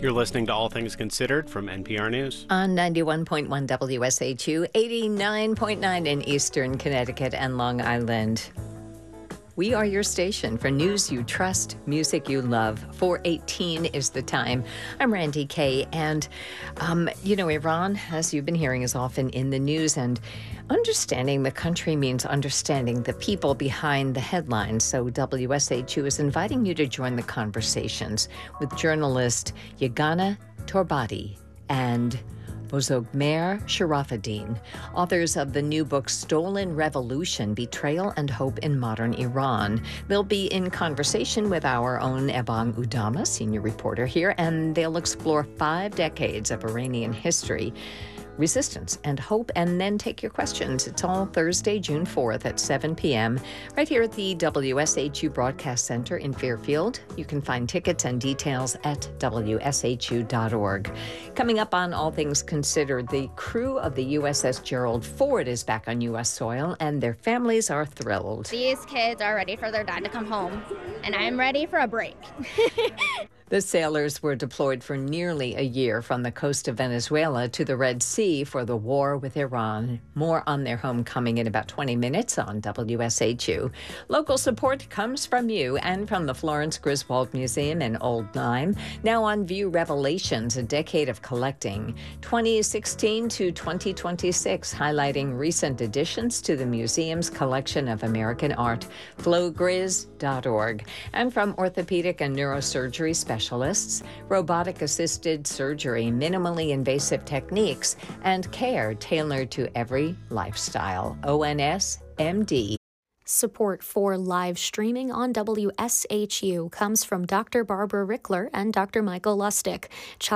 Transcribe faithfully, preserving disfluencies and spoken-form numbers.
You're listening to All Things Considered from N P R News. On ninety-one point one W S H U, eighty-nine point nine in Eastern Connecticut and Long Island. We are your station for news you trust, music you love. four eighteen is the time. I'm Randy Kay, and, um, you know, Iran, as you've been hearing, is often in the news, and understanding the country means understanding the people behind the headlines. So W S H U is inviting you to join the conversations with journalist Yagana Torbati and Bozogmer Sharafuddin, authors of the new book Stolen Revolution, Betrayal and Hope in Modern Iran. They'll be in conversation with our own Ebong Udama, senior reporter here, and they'll explore five decades of Iranian history, resistance and hope, and then take your questions. It's all Thursday, June fourth at seven p.m. right here at the W S H U Broadcast Center in Fairfield. You can find tickets and details at W S H U dot org. Coming up on All Things Considered, the crew of the U S S Gerald Ford is back on U S soil, and their families are thrilled. These kids are ready for their dad to come home, and I'm ready for a break. The sailors were deployed for nearly a year from the coast of Venezuela to the Red Sea for the war with Iran. More on their homecoming in about twenty minutes on W S H U. Local support comes from you and from the Florence Griswold Museum in Old Lyme. Now on view, Revelations, a decade of collecting. twenty sixteen to twenty twenty-six, highlighting recent additions to the museum's collection of American art. flow griz dot org. And from orthopedic and neurosurgery specialists, Specialists, robotic-assisted surgery, minimally invasive techniques, and care tailored to every lifestyle. O N S M D. Support for live streaming on W S H U comes from Doctor Barbara Rickler and Doctor Michael Lustig.